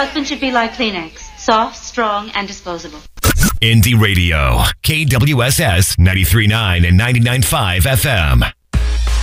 husband should be like Kleenex. Soft, strong, and disposable. Indie Radio. KWSS 93.9 and 99.5 FM.